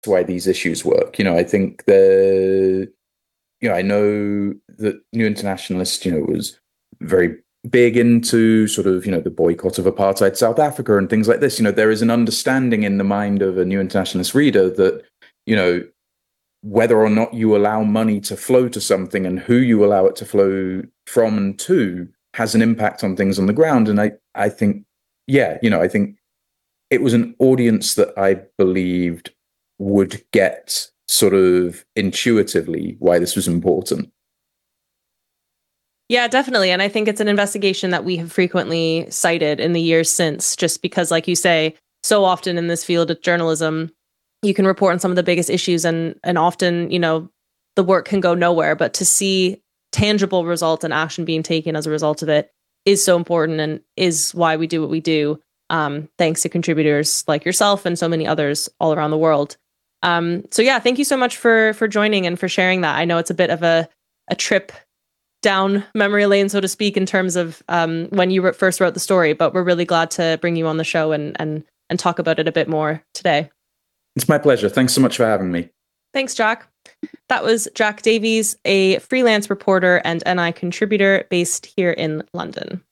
why these issues work. I think I know that New Internationalist, was very big into sort of, the boycott of apartheid South Africa and things like this. There is an understanding in the mind of a New Internationalist reader that, whether or not you allow money to flow to something and who you allow it to flow from and to has an impact on things on the ground. And I think, I think it was an audience that I believed would get sort of intuitively why this was important. Yeah, definitely. And I think it's an investigation that we have frequently cited in the years since, just because, like you say, so often in this field of journalism, you can report on some of the biggest issues and often, the work can go nowhere. But to see tangible results and action being taken as a result of it is so important and is why we do what we do. Thanks to contributors like yourself and so many others all around the world. So yeah, thank you so much for joining and for sharing that. I know it's a bit of a trip down memory lane, so to speak, in terms of when you first wrote the story, but we're really glad to bring you on the show and talk about it a bit more today. It's my pleasure. Thanks so much for having me. Thanks, Jack. That was Jack Davies, a freelance reporter and NI contributor based here in London.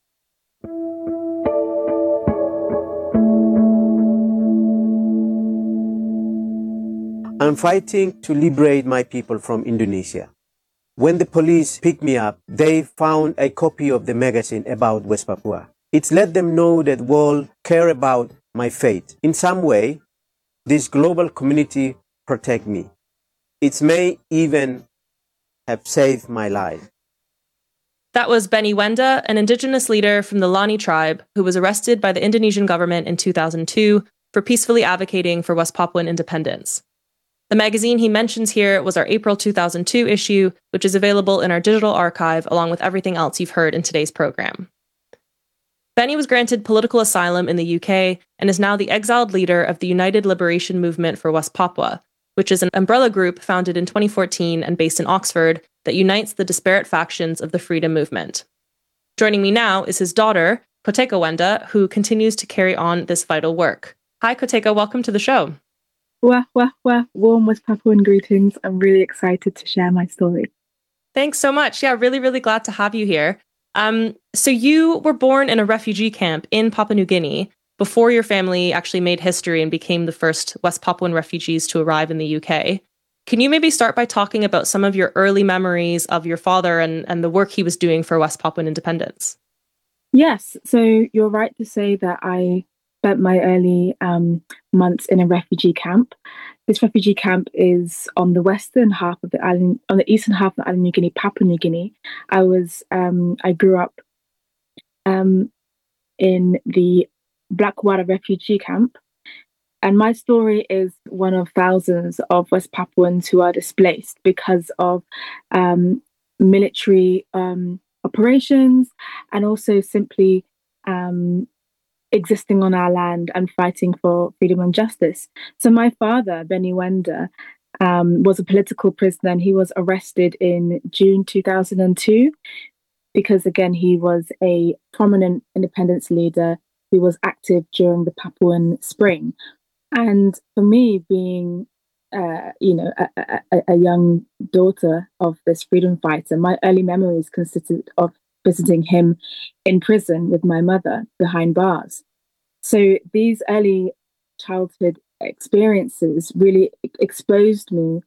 I'm fighting to liberate my people from Indonesia. When the police picked me up, they found a copy of the magazine about West Papua. It let them know that the world care about my fate. In some way, this global community protect me. It may even have saved my life. That was Benny Wenda, an indigenous leader from the Lani tribe who was arrested by the Indonesian government in 2002 for peacefully advocating for West Papuan independence. The magazine he mentions here was our April 2002 issue, which is available in our digital archive along with everything else you've heard in today's program. Benny was granted political asylum in the UK and is now the exiled leader of the United Liberation Movement for West Papua, which is an umbrella group founded in 2014 and based in Oxford that unites the disparate factions of the freedom movement. Joining me now is his daughter, Koteka Wenda, who continues to carry on this vital work. Hi, Koteka, welcome to the show. Wah, wah, wah. Warm West Papuan greetings. I'm really excited to share my story. Thanks so much. Yeah, really, really glad to have you here. So you were born in a refugee camp in Papua New Guinea before your family actually made history and became the first West Papuan refugees to arrive in the UK. Can you maybe start by talking about some of your early memories of your father and the work he was doing for West Papuan independence? Yes, so you're right to say that I spent my early months in a refugee camp. This refugee camp is on the western half of the island, on the eastern half of the island, New Guinea, Papua New Guinea. I grew up in the Blackwater refugee camp, and my story is one of thousands of West Papuans who are displaced because of military operations and also simply existing on our land and fighting for freedom and justice. So my father, Benny Wenda, was a political prisoner, and he was arrested in June 2002 because, again, he was a prominent independence leader who was active during the Papuan Spring. And for me, being a young daughter of this freedom fighter, my early memories consisted of visiting him in prison with my mother behind bars. So these early childhood experiences really exposed me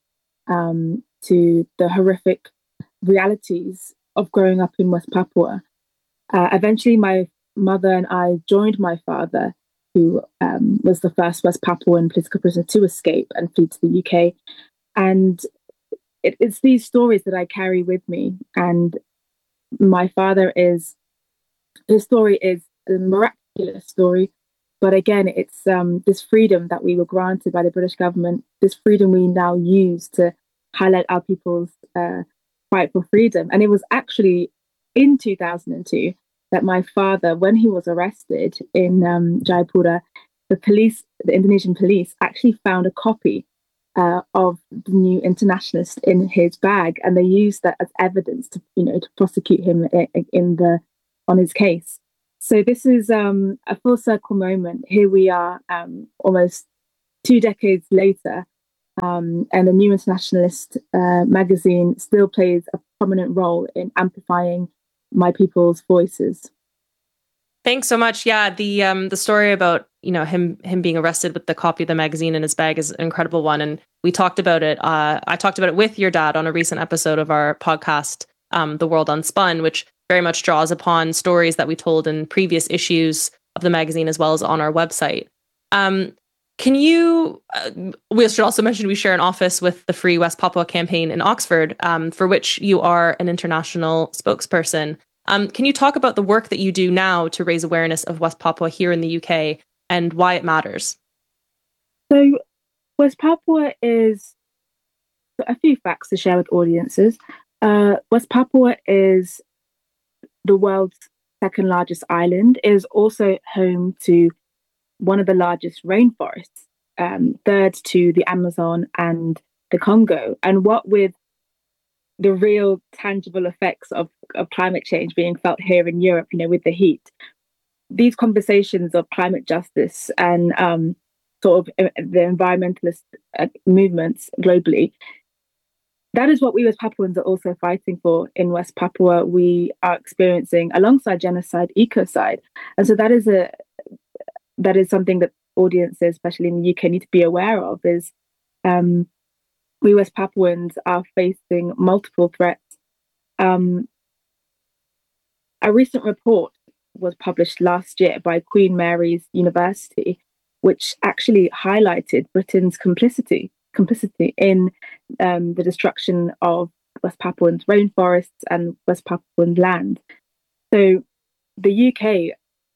to the horrific realities of growing up in West Papua. Eventually, my mother and I joined my father, who was the first West Papuan political prisoner to escape and flee to the UK. And it's these stories that I carry with me. And my his story is a miraculous story. But again, it's this freedom that we were granted by the British government, this freedom we now use to highlight our people's fight for freedom. And it was actually in 2002 that my father, when he was arrested in Jayapura, the Indonesian police actually found a copy of the New Internationalist in his bag, and they used that as evidence to prosecute him on his case. So this is a full circle moment. Here we are, almost 2 decades later, And the New Internationalist magazine still plays a prominent role in amplifying my people's voices. Thanks so much. Yeah, the story about him being arrested with the copy of the magazine in his bag is an incredible one, and we talked about it. I talked about it with your dad on a recent episode of our podcast, The World Unspun, which very much draws upon stories that we told in previous issues of the magazine as well as on our website. Can you? We should also mention we share an office with the Free West Papua campaign in Oxford, for which you are an international spokesperson. Can you talk about the work that you do now to raise awareness of West Papua here in the UK and why it matters? So West Papua is a few facts to share with audiences. West Papua is the world's second largest island. It is also home to one of the largest rainforests, third to the Amazon and the Congo. And what with the real tangible effects of climate change being felt here in Europe, with the heat, these conversations of climate justice and sort of the environmentalist movements globally, that is what we as Papuans are also fighting for in West Papua. We are experiencing, alongside genocide, ecocide. And so that is something that audiences, especially in the UK, need to be aware of, is we West Papuans are facing multiple threats. A recent report was published last year by Queen Mary's University, which actually highlighted Britain's complicity in the destruction of West Papuans' rainforests and West Papuan land. So the UK,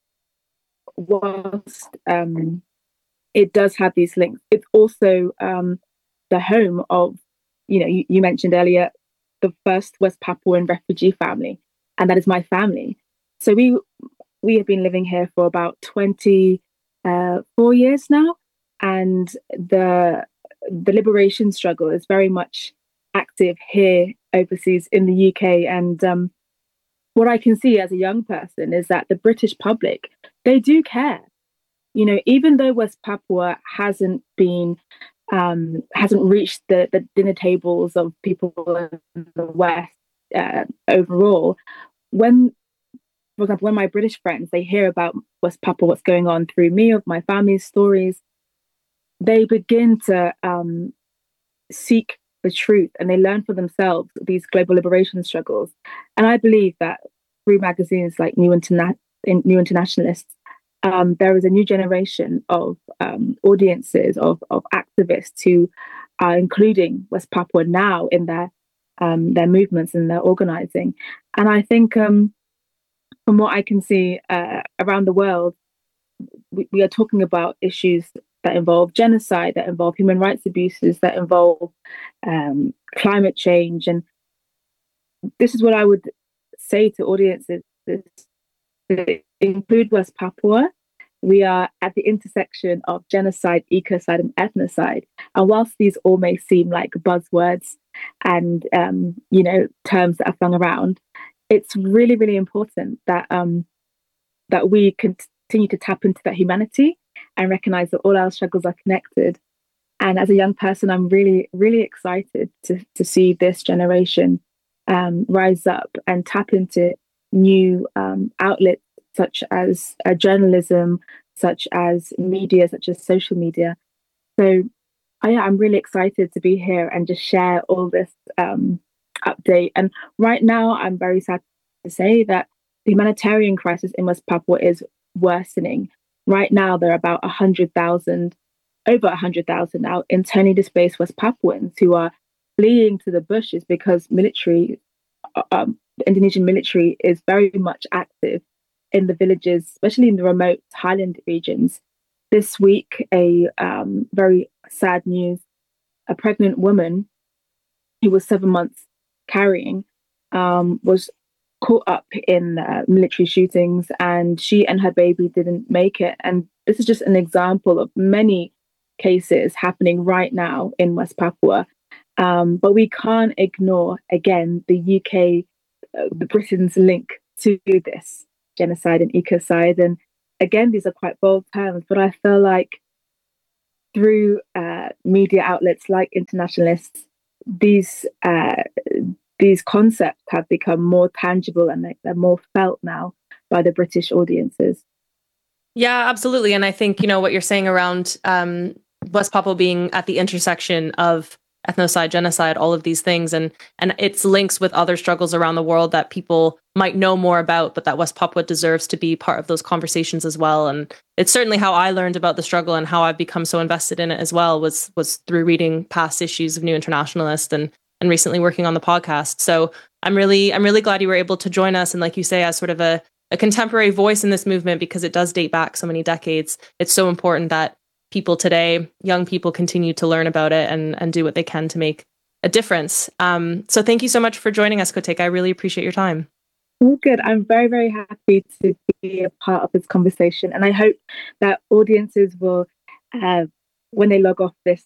whilst it does have these links, it's also the home of, you mentioned earlier, the first West Papuan refugee family, and that is my family. So we have been living here for about 24 years now, and the liberation struggle is very much active here overseas in the UK. And what I can see as a young person is that the British public, they do care. Even though West Papua hasn't reached the dinner tables of people in the West overall, for example, when my British friends, they hear about West Papua, what's going on through me, of my family's stories, they begin to seek the truth, and they learn for themselves these global liberation struggles. And I believe that through magazines like New Internationalists, there is a new generation of audiences, of activists who are including West Papua now in their movements and their organizing. And I think from what I can see around the world, we are talking about issues that involve genocide, that involve human rights abuses, that involve climate change. And this is what I would say to audiences, is to include West Papua. We are at the intersection of genocide, ecocide, and ethnocide. And whilst these all may seem like buzzwords and terms that are flung around, it's really, really important that that we continue to tap into that humanity and recognize that all our struggles are connected. And as a young person, I'm really, really excited to see this generation rise up and tap into new outlets, such as journalism, such as media, such as social media. So I'm really excited to be here and just share all this update. And right now, I'm very sad to say that the humanitarian crisis in West Papua is worsening. Right now, there are about 100,000, over 100,000 now, internally displaced West Papuans who are fleeing to the bushes because the Indonesian military is very much active in the villages, especially in the remote highland regions. This week, a very sad news, a pregnant woman who was 7 months carrying was caught up in military shootings, and she and her baby didn't make it. And this is just an example of many cases happening right now in West Papua. But we can't ignore, again, the UK, the Britain's link to this genocide and ecocide. And again, these are quite bold terms, but I feel like through media outlets like Internationalists, these concepts have become more tangible and they're more felt now by the British audiences. Yeah, absolutely. And I think, what you're saying around West Papua being at the intersection of ethnocide, genocide, all of these things, and its links with other struggles around the world that people might know more about, but that West Papua deserves to be part of those conversations as well. And it's certainly how I learned about the struggle and how I've become so invested in it as well was through reading past issues of New Internationalist and recently working on the podcast. So I'm really glad you were able to join us. And like you say, as sort of a contemporary voice in this movement, because it does date back so many decades. It's so important that people today, young people, continue to learn about it and do what they can to make a difference. So thank you so much for joining us, Koteka. I really appreciate your time. All good. I'm very, very happy to be a part of this conversation. And I hope that audiences will, when they log off this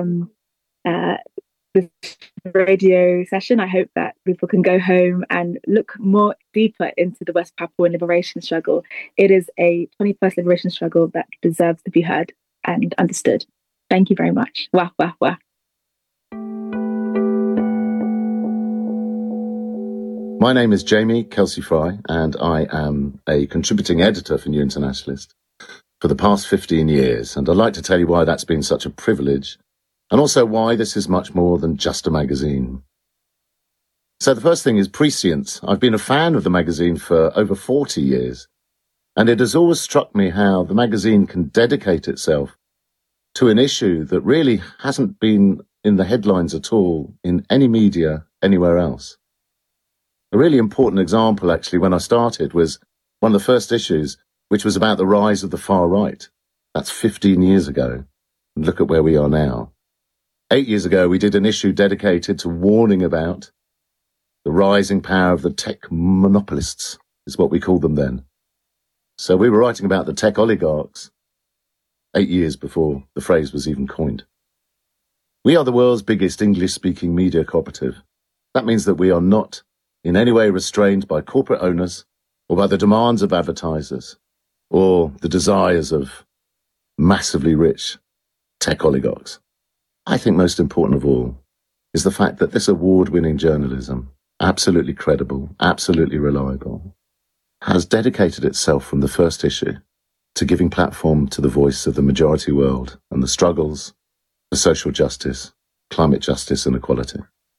radio session, I hope that people can go home and look more deeper into the West Papuan liberation struggle. It is a 21st liberation struggle that deserves to be heard and understood. Thank you very much. Wah, wah, wah. My name is Jamie Kelsey-Fry, and I am a contributing editor for New Internationalist for the past 15 years. And I'd like to tell you why that's been such a privilege, and also why this is much more than just a magazine. So the first thing is prescience. I've been a fan of the magazine for over 40 years, and it has always struck me how the magazine can dedicate itself to an issue that really hasn't been in the headlines at all in any media anywhere else. A really important example, actually, when I started was one of the first issues, which was about the rise of the far right. That's 15 years ago. And look at where we are now. 8 years ago, we did an issue dedicated to warning about the rising power of the tech monopolists, is what we called them then. So we were writing about the tech oligarchs 8 years before the phrase was even coined. We are the world's biggest English-speaking media cooperative. That means that we are not in any way restrained by corporate owners or by the demands of advertisers or the desires of massively rich tech oligarchs. I think most important of all is the fact that this award-winning journalism, absolutely credible, absolutely reliable, has dedicated itself from the first issue to giving platform to the voice of the majority world and the struggles for social justice, climate justice and equality.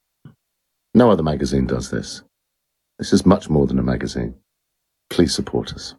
No other magazine does this. This is much more than a magazine. Please support us.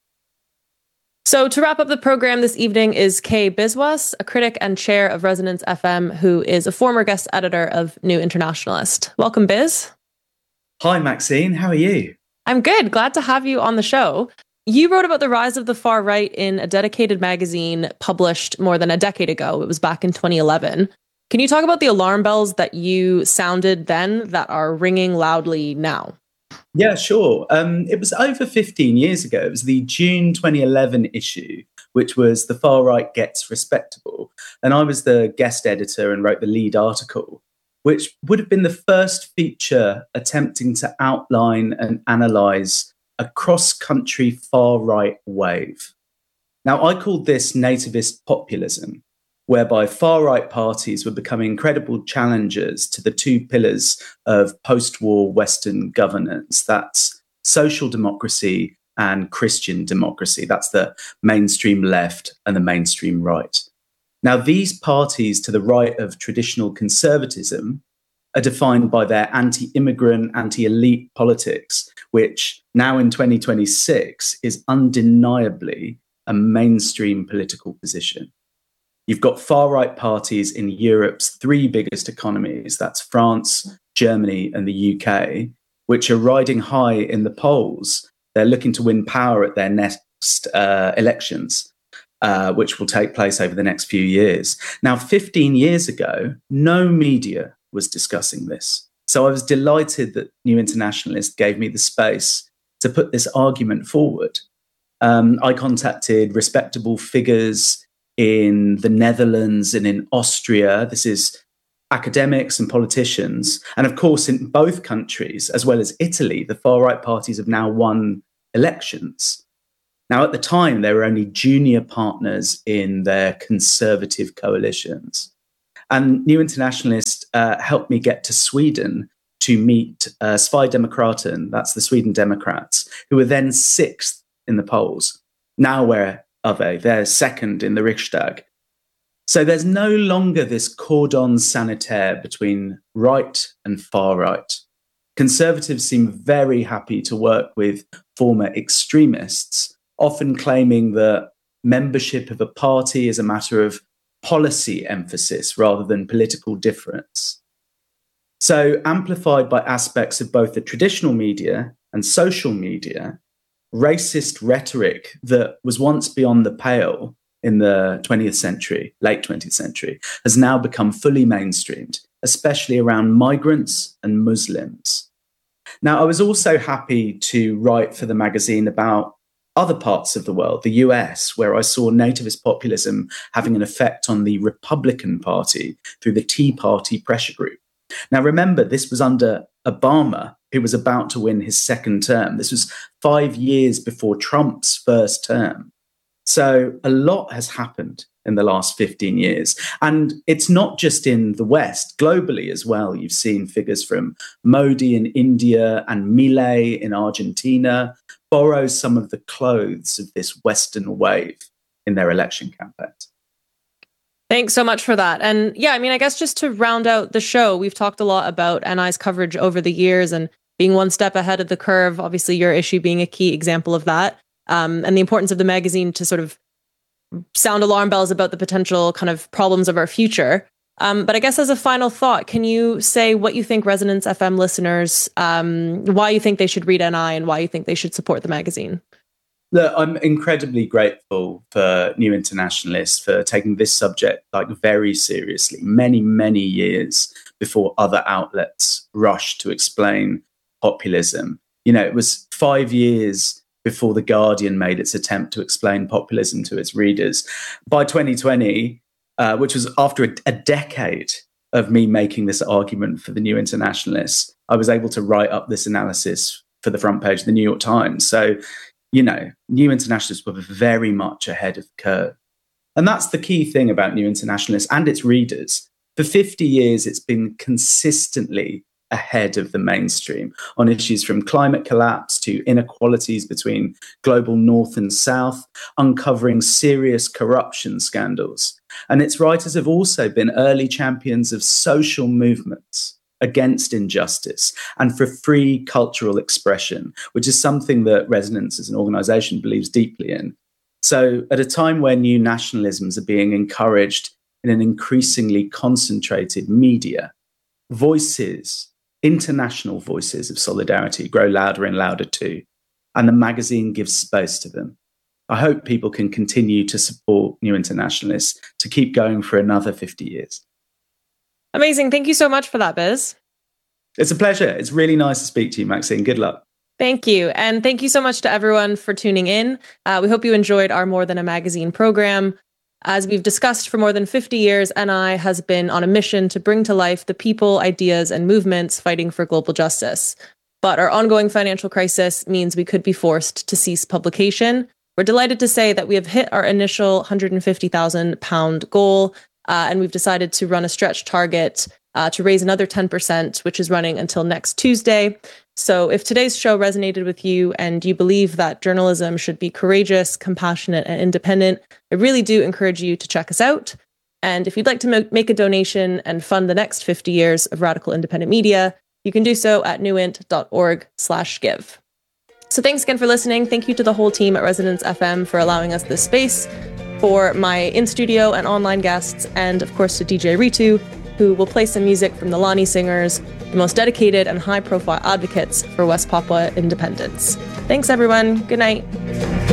So to wrap up the program this evening is Kay Biswas, a critic and chair of Resonance FM, who is a former guest editor of New Internationalist. Welcome, Biz. Hi, Maxine. How are you? I'm good. Glad to have you on the show. You wrote about the rise of the far right in a dedicated magazine published more than a decade ago. It was back in 2011. Can you talk about the alarm bells that you sounded then that are ringing loudly now? Yeah, sure. It was over 15 years ago. It was the June 2011 issue, which was The Far Right Gets Respectable. And I was the guest editor and wrote the lead article, which would have been the first feature attempting to outline and analyse a cross-country far-right wave. Now, I called this nativist populism, whereby far-right parties were becoming credible challengers to the two pillars of post-war Western governance. That's social democracy and Christian democracy. That's the mainstream left and the mainstream right. Now, these parties to the right of traditional conservatism are defined by their anti-immigrant, anti-elite politics, which now in 2026 is undeniably a mainstream political position. You've got far-right parties in Europe's three biggest economies, that's France, Germany, and the UK, which are riding high in the polls. They're looking to win power at their next elections, which will take place over the next few years. Now, 15 years ago, no media was discussing this. So I was delighted that New Internationalist gave me the space to put this argument forward. I contacted respectable figures in the Netherlands and in Austria. This is academics and politicians. And of course, in both countries, as well as Italy, the far-right parties have now won elections. Now, at the time, they were only junior partners in their conservative coalitions. And New Internationalist helped me get to Sweden to meet Sverigedemokraterna, that's the Sweden Democrats, who were then 6th in the polls. Now where are they? They're 2nd in the Riksdag. So there's no longer this cordon sanitaire between right and far right. Conservatives seem very happy to work with former extremists, often claiming that membership of a party is a matter of policy emphasis rather than political difference. So, amplified by aspects of both the traditional media and social media, racist rhetoric that was once beyond the pale in the 20th century, late 20th century, has now become fully mainstreamed, especially around migrants and Muslims. Now, I was also happy to write for the magazine about other parts of the world, the US, where I saw nativist populism having an effect on the Republican Party through the Tea Party pressure group. Now, remember, this was under Obama, who was about to win his 2nd term. This was 5 years before Trump's 1st term. So a lot has happened in the last 15 years. And it's not just in the West, globally as well. You've seen figures from Modi in India and Milei in Argentina borrow some of the clothes of this Western wave in their election campaigns. Thanks so much for that. And yeah, I mean, I guess just to round out the show, we've talked a lot about NI's coverage over the years and being one step ahead of the curve. Obviously, your issue being a key example of that. And the importance of the magazine to sort of sound alarm bells about the potential kind of problems of our future. But I guess as a final thought, can you say what you think Resonance FM listeners, why you think they should read NI and why you think they should support the magazine? Look, I'm incredibly grateful for New Internationalists for taking this subject very seriously, many, many years before other outlets rushed to explain populism. You know, it was 5 years before The Guardian made its attempt to explain populism to its readers. By 2020, which was after a decade of me making this argument for the New Internationalists, I was able to write up this analysis for the front page of the New York Times. So, you know, New Internationalists were very much ahead of the curve. And that's the key thing about New Internationalists and its readers. For 50 years, it's been consistently ahead of the mainstream on issues from climate collapse to inequalities between global north and south, uncovering serious corruption scandals. And its writers have also been early champions of social movements against injustice and for free cultural expression, which is something that Resonance as an organization believes deeply in. So at a time where new nationalisms are being encouraged in an increasingly concentrated media, voices, international voices of solidarity grow louder and louder too, and the magazine gives space to them. I hope people can continue to support New Internationalists to keep going for another 50 years. Amazing. Thank you so much for that, Biz. It's a pleasure. It's really nice to speak to you, Maxine. Good luck. Thank you. And thank you so much to everyone for tuning in. We hope you enjoyed our More Than a Magazine program. As we've discussed for more than 50 years, NI has been on a mission to bring to life the people, ideas, and movements fighting for global justice. But our ongoing financial crisis means we could be forced to cease publication. We're delighted to say that we have hit our initial £150,000 goal, and we've decided to run a stretch target to raise another 10%, which is running until next Tuesday. So if today's show resonated with you and you believe that journalism should be courageous, compassionate, and independent, I really do encourage you to check us out. And if you'd like to make a donation and fund the next 50 years of radical independent media, you can do so at newint.org/give. So thanks again for listening. Thank you to the whole team at Resonance FM for allowing us this space, for my in-studio and online guests, and of course to DJ Ritu, who will play some music from the Lani Singers, the most dedicated and high-profile advocates for West Papua independence. Thanks, everyone. Good night.